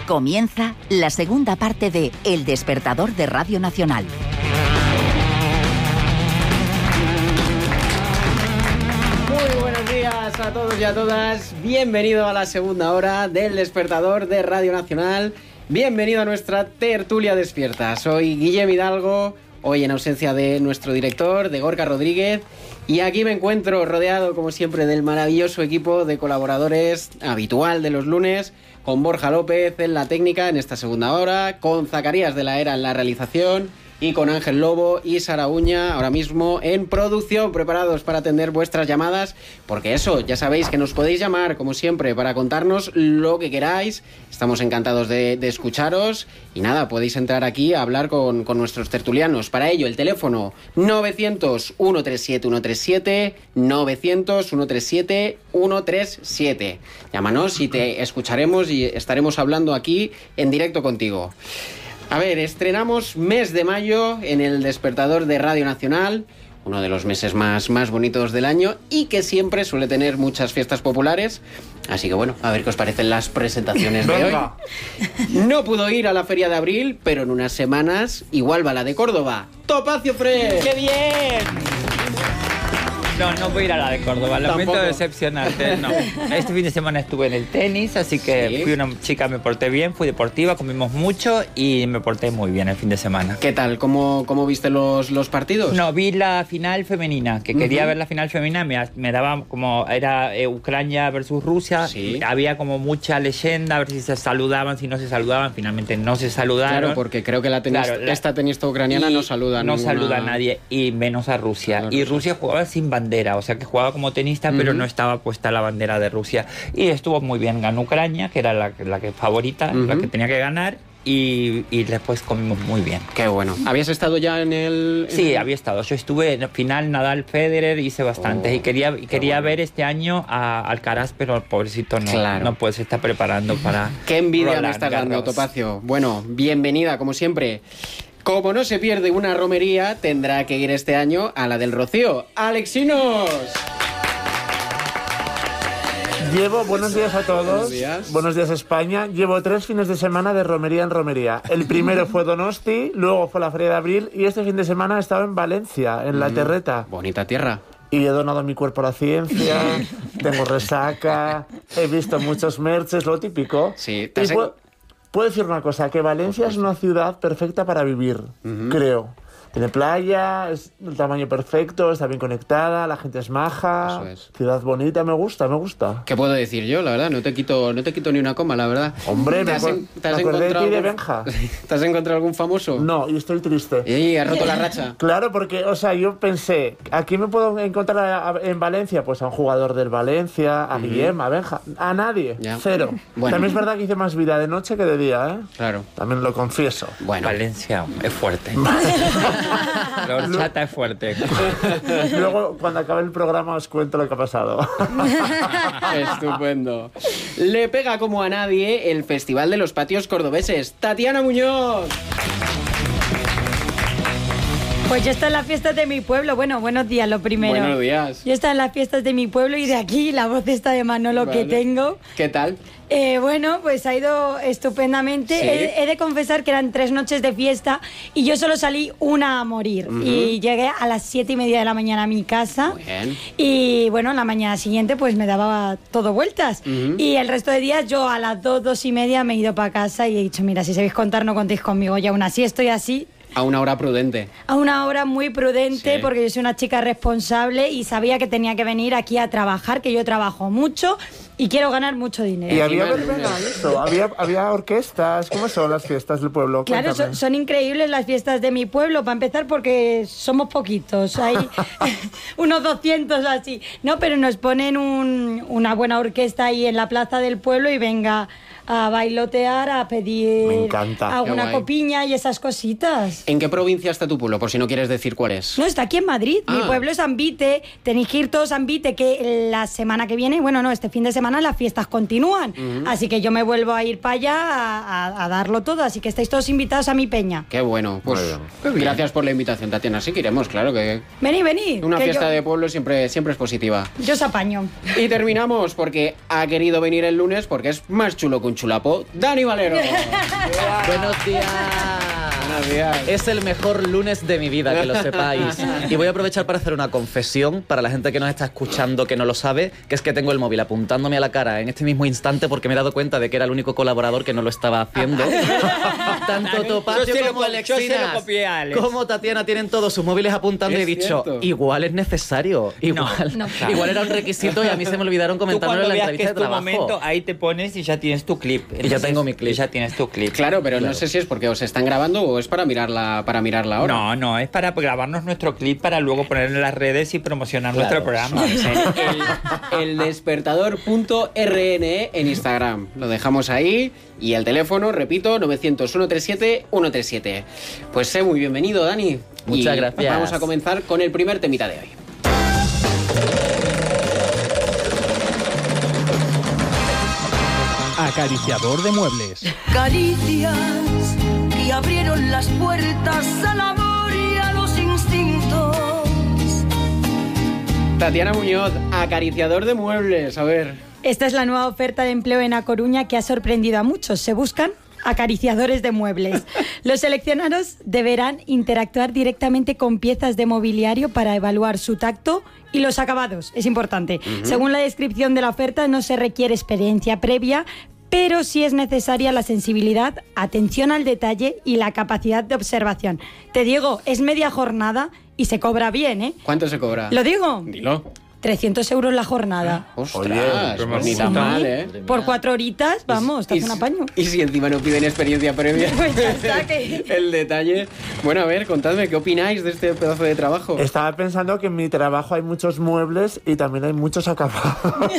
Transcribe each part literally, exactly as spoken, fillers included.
Comienza la segunda parte de El Despertador de Radio Nacional. Muy buenos días a todos y a todas. Bienvenido a la segunda hora del Despertador de Radio Nacional. Bienvenido a nuestra tertulia despierta. Soy Guillem Hidalgo, hoy en ausencia de nuestro director, de Gorka Rodríguez. Y aquí me encuentro rodeado, como siempre, del maravilloso equipo de colaboradores habitual de los lunes, con Borja López en la técnica en esta segunda hora, con Zacarías de la Era en la realización y con Ángel Lobo y Sara Uña ahora mismo en producción, preparados para atender vuestras llamadas, porque eso, ya sabéis que nos podéis llamar, como siempre, para contarnos lo que queráis. Estamos encantados de, de escucharos y nada, podéis entrar aquí a hablar con, con nuestros tertulianos. Para ello, el teléfono novecientos, ciento treinta y siete, ciento treinta y siete, novecientos, ciento treinta y siete, ciento treinta y siete. Llámanos y te escucharemos y estaremos hablando aquí en directo contigo. A ver, estrenamos mes de mayo en el Despertador de Radio Nacional, uno de los meses más, más bonitos del año y que siempre suele tener muchas fiestas populares. Así que bueno, a ver qué os parecen las presentaciones de hoy. No pudo ir a la Feria de Abril, pero en unas semanas igual va la de Córdoba. ¡Topacio Fresh! ¡Qué bien! No, no voy a ir a la de Córdoba, lamento decepcionarte, no. Este fin de semana estuve en el tenis, así que sí. Fui una chica, me porté bien, fui deportiva, comimos mucho y me porté muy bien el fin de semana. ¿Qué tal? ¿Cómo, cómo viste los, los partidos? No, vi la final femenina, que uh-huh. quería ver la final femenina, me, me daba como, era eh, Ucrania versus Rusia, sí. Había como mucha leyenda, a ver si se saludaban, si no se saludaban, finalmente no se saludaron. Claro, porque creo que la tenis, claro, la, esta tenista ucraniana no saluda a No ninguna... saluda a nadie, y menos a Rusia. Claro, y Rusia jugaba sin bandera. O sea que jugaba como tenista, uh-huh. pero no estaba puesta la bandera de Rusia. Y estuvo muy bien, ganó Ucrania, que era la, la que favorita, uh-huh. la que tenía que ganar. Y, y después comimos muy bien. Qué bueno. ¿Habías estado ya en el...? En sí, el... había estado. Yo estuve en el final Nadal-Federer, hice bastantes. Oh, y quería, y quería bueno. ver este año a Alcaraz, pero el pobrecito no, claro. no puede, se está preparando para... Qué envidia me estás dando, Topacio. Bueno, bienvenida, como siempre. Como no se pierde una romería, tendrá que ir este año a la del Rocío. ¡Alexinos! Llevo, buenos días a todos, buenos días. Buenos días España. Llevo tres fines de semana de romería en romería. El primero fue Donosti, luego fue la Feria de Abril y este fin de semana he estado en Valencia, en La Terreta. Bonita tierra. Y he donado mi cuerpo a la ciencia, tengo resaca, he visto muchos merches, lo típico. Sí, te puedo, puedo decir una cosa, que Valencia es una ciudad perfecta para vivir, uh-huh. creo. Tiene playa, es el tamaño perfecto, está bien conectada, la gente es maja, es. Ciudad bonita, me gusta, me gusta. ¿Qué puedo decir yo, la verdad? No te quito, no te quito ni una coma, la verdad. Hombre, ¿te me, has, en, ¿te has me acordé de ti algún... de Benja. ¿Te has encontrado algún famoso? No, y estoy triste. ¿Y has roto la racha? Claro, porque, o sea, yo pensé, ¿a quién me puedo encontrar a, a, en Valencia? Pues a un jugador del Valencia, a uh-huh. Guillem, a Benja, a nadie, ya. Cero. Bueno. También es verdad que hice más vida de noche que de día, ¿eh? Claro. También lo confieso. Bueno. Valencia es fuerte. La horchata es fuerte. Luego, cuando acabe el programa, os cuento lo que ha pasado. Estupendo. Le pega como a nadie el Festival de los Patios Cordobeses. Tatiana Muñoz. Pues yo estoy en las fiestas de mi pueblo. Bueno, buenos días, lo primero. Buenos días. Yo estoy en las fiestas de mi pueblo y de aquí la voz esta de Manolo vale. que tengo. ¿Qué tal? Eh, bueno, pues ha ido estupendamente. ¿Sí? He, he de confesar que eran tres noches de fiesta y yo solo salí una a morir. Uh-huh. Y llegué a las siete y media de la mañana a mi casa. Muy bien. Y bueno, la mañana siguiente pues me daba todo vueltas. Uh-huh. Y el resto de días yo a las dos, dos y media me he ido para casa y he dicho, mira, si sabéis contar no contéis conmigo. Y aún así estoy así. A una hora prudente. A una hora muy prudente, sí. Porque yo soy una chica responsable y sabía que tenía que venir aquí a trabajar, que yo trabajo mucho y quiero ganar mucho dinero. Y había verbena, eso, había, había orquestas. ¿Cómo son las fiestas del pueblo? Claro, son, son increíbles las fiestas de mi pueblo, para empezar porque somos poquitos, hay unos doscientos así. No, pero nos ponen un, una buena orquesta ahí en la plaza del pueblo y venga a bailotear, a pedir alguna copiña y esas cositas. ¿En qué provincia está tu pueblo? Por si no quieres decir cuál es. No, está aquí en Madrid. Ah. Mi pueblo es Ambite. Tenéis que ir todos a Ambite, que la semana que viene, bueno, no, este fin de semana semana las fiestas continúan. Uh-huh. Así que yo me vuelvo a ir para allá a, a, a darlo todo. Así que estáis todos invitados a mi peña. Qué bueno. Pues gracias por la invitación, Tatiana. Sí que iremos, claro que... Vení, vení. Una fiesta yo... de pueblo siempre, siempre es positiva. Yo os apaño. Y terminamos porque ha querido venir el lunes porque es más chulo que un chulapo. Dani Valero. Buenos días. Buenos días. Es el mejor lunes de mi vida, que lo sepáis. Y voy a aprovechar para hacer una confesión para la gente que nos está escuchando que no lo sabe, que es que tengo el móvil apuntándome a la cara en este mismo instante porque me he dado cuenta de que era el único colaborador que no lo estaba haciendo. Tanto Topacio como Alexinas como Tatiana tienen todos sus móviles apuntando y he dicho, cierto. igual es necesario. Igual, no, no, claro. igual era un requisito y a mí se me olvidaron comentarlo en la entrevista que es de trabajo. Momento, ahí te pones y ya tienes tu clip. Entonces, y ya tengo mi clip. Ya tienes tu clip. Claro, pero claro. no sé si es porque os están grabando o es para mirarla, para mirarla ahora. No, no, es para grabarnos nuestro clip para luego ponerlo en las redes y promocionar claro. nuestro programa. el, el despertador punto r n e en Instagram. Lo dejamos ahí. Y el teléfono, repito, novecientos, ciento treinta y siete, ciento treinta y siete. Pues sé muy bienvenido, Dani. Muchas y gracias. Vamos a comenzar con el primer temita de hoy. Acariciador de muebles. Caricias que abrieron las puertas al amor y a los instintos. Tatiana Muñoz, acariciador de muebles. A ver. Esta es la nueva oferta de empleo en A Coruña que ha sorprendido a muchos. Se buscan acariciadores de muebles. Los seleccionados deberán interactuar directamente con piezas de mobiliario para evaluar su tacto y los acabados. Es importante. Uh-huh. Según la descripción de la oferta, no se requiere experiencia previa, pero sí es necesaria la sensibilidad, atención al detalle y la capacidad de observación. Te digo, es media jornada y se cobra bien, ¿eh? ¿Cuánto se cobra? ¿Lo digo? Dilo. trescientos euros la jornada. ¡Ostras! Pues ni tan mal, ¿eh? Por cuatro horitas, vamos, te hace un apaño. Y si encima no piden experiencia previa. Pues ya está, que... El detalle. Bueno, a ver, contadme, ¿qué opináis de este pedazo de trabajo? Estaba pensando que en mi trabajo hay muchos muebles y también hay muchos acabados.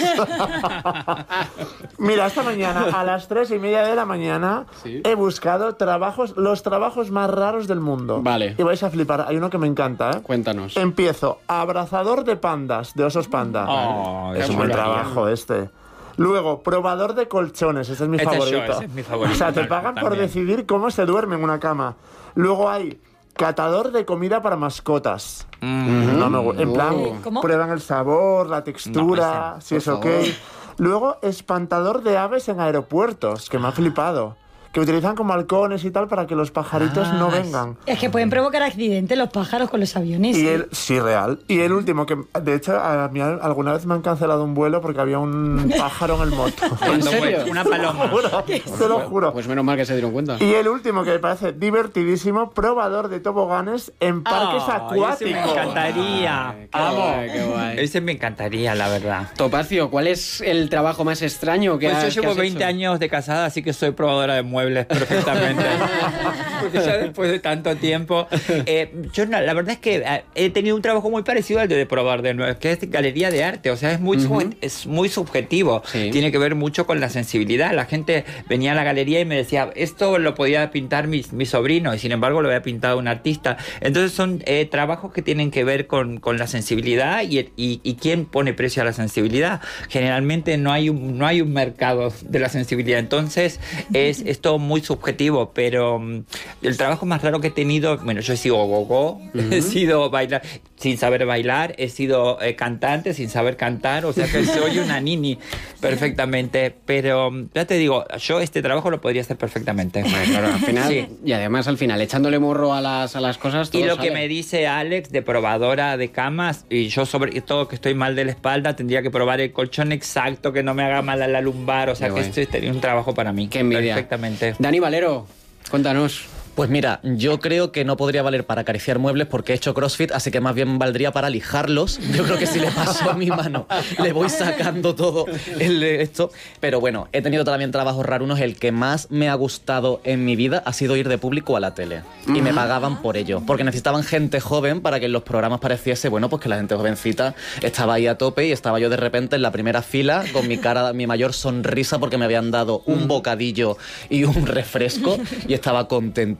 Mira, esta mañana, a las tres y media de la mañana, ¿sí? he buscado trabajos, los trabajos más raros del mundo. Vale. Y vais a flipar, hay uno que me encanta, ¿eh? Cuéntanos. Empiezo, abrazador de pandas, de osos panda. Oh, es un buen trabajo este. Luego, probador de colchones, ese es mi este favorito. Show, ese es mi favorito. O sea, te pagan también. por decidir cómo se duerme en una cama. Luego hay catador de comida para mascotas. Mm. No me, en plan, ¿Cómo? prueban el sabor, la textura, no, si es ok. Luego, espantador de aves en aeropuertos, que me ha flipado. Que utilizan como halcones y tal para que los pajaritos ah, no vengan. Es que pueden provocar accidentes los pájaros con los aviones. Y ¿eh? el, sí, real. Y el último, que de hecho a mí alguna vez me han cancelado un vuelo porque había un pájaro en el moto. ¿En serio? Una paloma. Te lo juro. Pues menos mal que se dieron cuenta. Y el último, que me parece divertidísimo, probador de toboganes en parques oh, acuáticos. Ese me encantaría. Ay, qué guay, qué guay. Ese me encantaría, la verdad. Topacio, ¿cuál es el trabajo más extraño que pues has Pues yo llevo que has veinte hecho? años de casada, así que soy probadora de muebles perfectamente. Porque ya después de tanto tiempo... Eh, yo no, la verdad es que eh, he tenido un trabajo muy parecido al de probar de nuevo, que es galería de arte. O sea, es muy, uh-huh. sub, es muy subjetivo. Sí. Tiene que ver mucho con la sensibilidad. La gente venía a la galería y me decía, esto lo podía pintar mi, mi sobrino, y sin embargo lo había pintado un artista. Entonces son eh, trabajos que tienen que ver con, con la sensibilidad y, y, y quién pone precio a la sensibilidad. Generalmente no hay un, no hay un mercado de la sensibilidad. Entonces es, es todo muy subjetivo, pero um, el trabajo más raro que he tenido, bueno, yo he sido gogó, uh-huh. he sido bailar sin saber bailar, he sido eh, cantante sin saber cantar, o sea que soy una nini perfectamente, pero um, ya te digo, yo este trabajo lo podría hacer perfectamente. Bueno, claro, al final, sí. Y además al final, echándole morro a las, a las cosas, todo y lo sale. Que me dice Alex de probadora de camas, y yo sobre todo que estoy mal de la espalda, tendría que probar el colchón exacto, que no me haga mal a la lumbar, o sea Qué que esto sería un trabajo para mí. Qué envidia. Perfectamente. Dani Valero, cuéntanos. Pues mira, yo creo que no podría valer para acariciar muebles porque he hecho CrossFit, así que más bien valdría para lijarlos. Yo creo que si le paso a mi mano, le voy sacando todo el, esto. Pero bueno, he tenido también trabajos rarunos. El que más me ha gustado en mi vida ha sido ir de público a la tele. Y me pagaban por ello, porque necesitaban gente joven para que en los programas pareciese, bueno, pues que la gente jovencita estaba ahí a tope y estaba yo de repente en la primera fila con mi cara, mi mayor sonrisa porque me habían dado un bocadillo y un refresco y estaba contentísimo.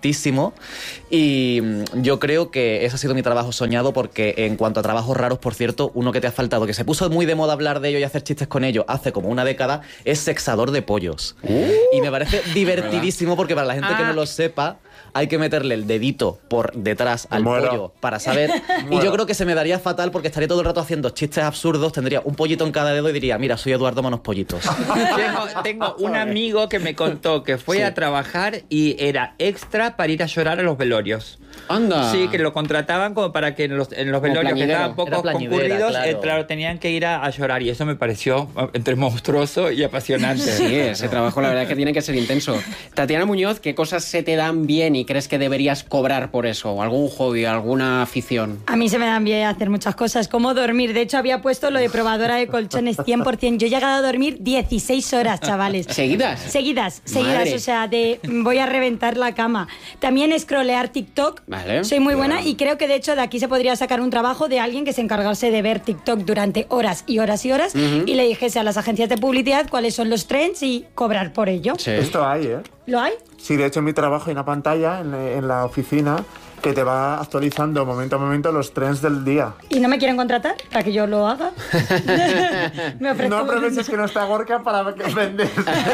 muchísimo y yo creo que ese ha sido mi trabajo soñado porque en cuanto a trabajos raros, por cierto, uno que te ha faltado, que se puso muy de moda hablar de ello y hacer chistes con ello hace como una década, es sexador de pollos. Uh, y me parece divertidísimo porque para la gente ah. que no lo sepa, hay que meterle el dedito por detrás al Muero. pollo para saber. Y yo creo que se me daría fatal porque estaría todo el rato haciendo chistes absurdos, tendría un pollito en cada dedo y diría, mira, soy Eduardo Manos Pollitos. tengo, tengo un amigo que me contó que fue sí. a trabajar y era extra para ir a llorar a los velorios. Anda. Sí, que lo contrataban como para que en los, en los velorios que estaban poco concurridos, claro. Eh, claro, tenían que ir a, a llorar. Y eso me pareció entre monstruoso y apasionante. Sí, ese trabajo la verdad es que tiene que ser intenso. Tatiana Muñoz, ¿qué cosas se te dan bien y crees que deberías cobrar por eso? ¿O algún hobby, alguna afición? A mí se me dan bien hacer muchas cosas, como dormir. De hecho, había puesto lo de probadora de colchones cien por ciento. Yo he llegado a dormir dieciséis horas, chavales. ¿Seguidas? Seguidas, seguidas. Madre. O sea, de voy a reventar la cama. También scrollear TikTok. Vale. Soy muy buena y creo que de hecho de aquí se podría sacar un trabajo de alguien que se encargase de ver TikTok durante horas y horas y horas uh-huh. y le dijese a las agencias de publicidad cuáles son los trends y cobrar por ello. Sí. Esto hay, ¿eh? ¿Lo hay? Sí, de hecho en mi trabajo hay una pantalla en, en la oficina que te va actualizando momento a momento los trends del día. ¿Y no me quieren contratar para que yo lo haga? me no aproveches que no está Gorka para que vendes.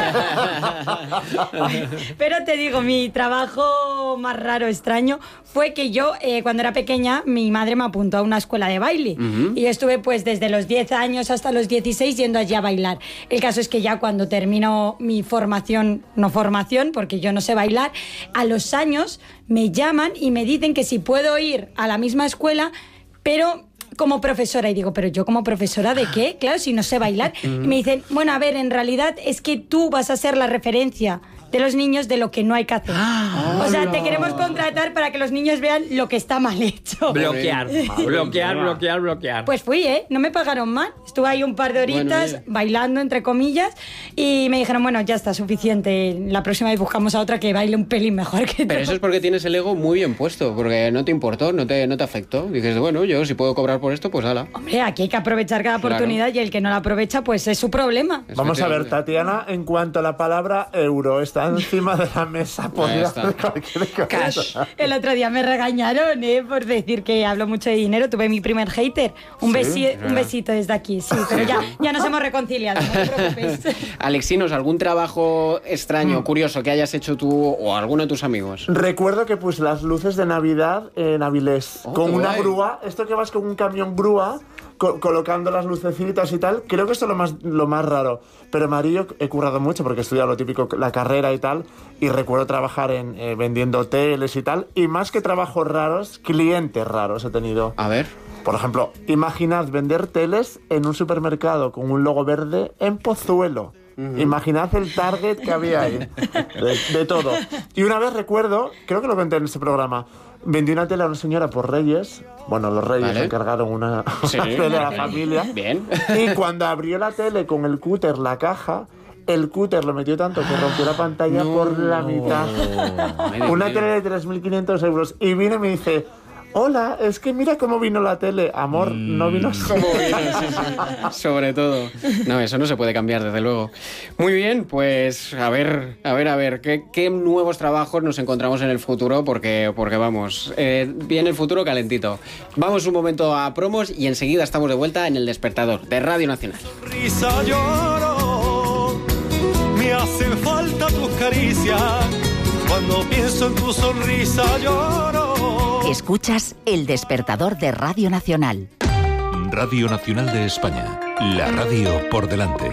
Pero te digo, mi trabajo más raro, extraño, fue que yo, eh, cuando era pequeña, mi madre me apuntó a una escuela de baile. Uh-huh. Y yo estuve pues desde los diez años hasta los dieciséis yendo allí a bailar. El caso es que ya cuando termino mi formación, no formación, porque yo no sé bailar, a los años me llaman y me dicen que si puedo ir a la misma escuela, pero como profesora. Y digo, ¿pero yo como profesora de qué? Claro, si no sé bailar. Y me dicen, bueno, a ver, en realidad es que tú vas a ser la referencia de los niños de lo que no hay que hacer. Ah, o sea, te queremos contratar para que los niños vean lo que está mal hecho. Bloquear, bloquear, bloquear, bloquear. Pues fui, ¿eh? No me pagaron mal. Estuve ahí un par de horitas bueno, bailando, entre comillas, y me dijeron, bueno, ya está, suficiente. La próxima vez buscamos a otra que baile un pelín mejor que tú. Pero eso es porque tienes el ego muy bien puesto, porque no te importó, no te, no te afectó. Dices, bueno, yo si puedo cobrar por esto, pues hala. Hombre, aquí hay que aprovechar cada oportunidad claro. y el que no la aprovecha, pues es su problema. Vamos a ver, Tatiana, en cuanto a la palabra euro, está encima de la mesa podría hacer cualquier cosa. Cash. El otro día me regañaron ¿eh? por decir que hablo mucho de dinero. Tuve mi primer hater. Un, ¿Sí? besi- un besito desde aquí, sí, pero ya, ya nos hemos reconciliado, no te preocupes. Alexinos, ¿algún trabajo extraño, mm. curioso que hayas hecho tú o alguno de tus amigos? Recuerdo que puse las luces de Navidad en Avilés oh, con una guay. grúa. Esto que vas con un camión grúa co- colocando las lucecitas y tal. Creo que esto es lo más, lo más raro. Pero Marillo, he currado mucho porque he estudiado lo típico, la carrera y tal, y recuerdo trabajar en eh, vendiendo hoteles y tal, y más que trabajos raros, clientes raros he tenido. A ver. Por ejemplo, imaginad vender teles en un supermercado con un logo verde en Pozuelo. Uh-huh. Imaginad el target que había ahí, de, de todo. Y una vez recuerdo, creo que lo conté en ese programa, vendí una tele a una señora por Reyes. Bueno, los Reyes ¿Vale? encargaron una, sí, una tele a la familia. Bien. Y cuando abrió la tele con el cúter, la caja, el cúter lo metió tanto que rompió la pantalla no, por la mitad. No, una tele de tres mil quinientos euros. Y vino y me dice... Hola, es que mira cómo vino la tele. Amor, mm. no vino así. ¿Cómo vino? Sí, sí. Sobre todo. No, eso no se puede cambiar, desde luego. Muy bien, pues a ver, a ver, a ver, ¿qué, qué nuevos trabajos nos encontramos en el futuro? Porque, porque vamos, eh, viene el futuro calentito. Vamos un momento a promos y enseguida estamos de vuelta en El Despertador de Radio Nacional. Sonrisa lloro, me hacen falta tus caricias. Cuando pienso en tu sonrisa lloro. Escuchas El Despertador de Radio Nacional. Radio Nacional de España. La radio por delante.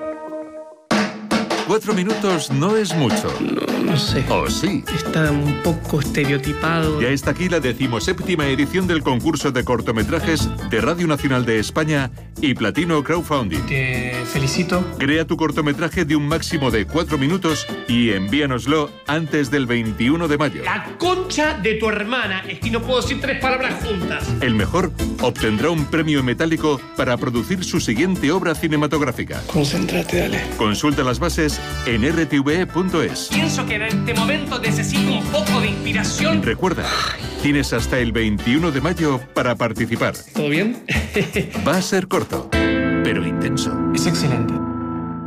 Cuatro minutos no es mucho. No, no sé. ¿O sí? Está un poco estereotipado. Ya está aquí la decimoséptima edición del concurso de cortometrajes de Radio Nacional de España y Platino Crowdfunding. Te felicito. Crea tu cortometraje de un máximo de cuatro minutos y envíanoslo antes del veintiuno de mayo. La concha de tu hermana. Es que no puedo decir tres palabras juntas. El mejor obtendrá un premio metálico para producir su siguiente obra cinematográfica. Concéntrate, dale. Consulta las bases en r t v e punto es. Pienso que en este momento necesito un poco de inspiración. Recuerda, tienes hasta el veintiuno de mayo para participar. ¿Todo bien? Va a ser corto, pero intenso. Es excelente.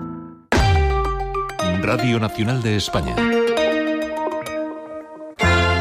Radio Nacional de España.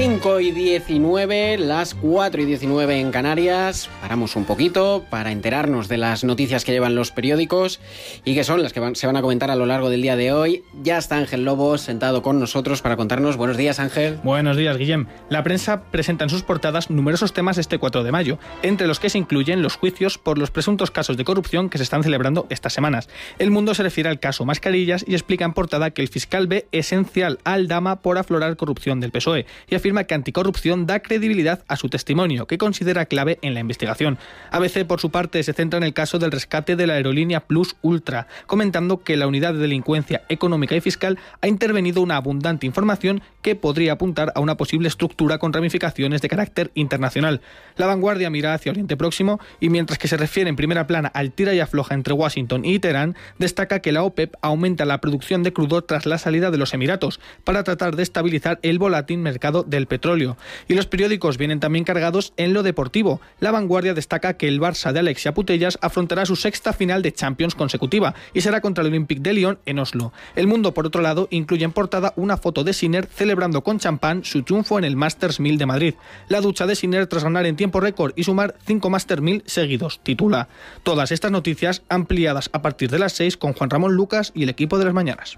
cinco y diecinueve, las cuatro y diecinueve en Canarias. Paramos un poquito para enterarnos de las noticias que llevan los periódicos y que son las que van, se van a comentar a lo largo del día de hoy. Ya está Ángel Lobo sentado con nosotros para contarnos. Buenos días, Ángel. Buenos días, Guillem. La prensa presenta en sus portadas numerosos temas este cuatro de mayo, entre los que se incluyen los juicios por los presuntos casos de corrupción que se están celebrando estas semanas. El Mundo se refiere al caso Mascarillas y explica en portada que el fiscal ve esencial a Aldama por aflorar corrupción del P S O E y afirma que Anticorrupción da credibilidad a su testimonio, que considera clave en la investigación. A B C, por su parte, se centra en el caso del rescate de la aerolínea Plus Ultra, comentando que la Unidad de Delincuencia Económica y Fiscal ha intervenido una abundante información que podría apuntar a una posible estructura con ramificaciones de carácter internacional. La Vanguardia mira hacia Oriente Próximo y, mientras que se refiere en primera plana al tira y afloja entre Washington y Teherán, destaca que la OPEP aumenta la producción de crudo tras la salida de los Emiratos para tratar de estabilizar el volátil mercado del petróleo. Y los periódicos vienen también cargados en lo deportivo. La Vanguardia destaca que el Barça de Alexia Putellas afrontará su sexta final de Champions consecutiva y será contra el Olympique de Lyon en Oslo. El Mundo, por otro lado, incluye en portada una foto de Sinner celebrando con champán su triunfo en el Masters mil de Madrid. La ducha de Sinner tras ganar en tiempo récord y sumar cinco Masters mil seguidos, titula. Todas estas noticias ampliadas a partir de las seis con Juan Ramón Lucas y el equipo de las mañanas.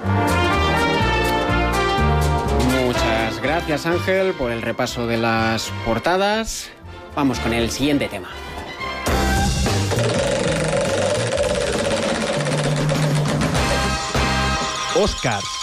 Muchas gracias, Ángel, por el repaso de las portadas. Vamos con el siguiente tema. Oscars.